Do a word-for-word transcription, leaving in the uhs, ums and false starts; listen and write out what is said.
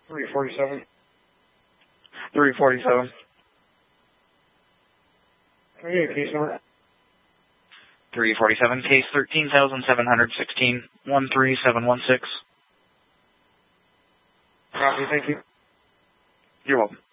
three forty-seven. three forty-seven. Can I get a case number? three forty-seven, case thirteen thousand seven hundred sixteen, one three seven one six. Copy, thank you. You're welcome.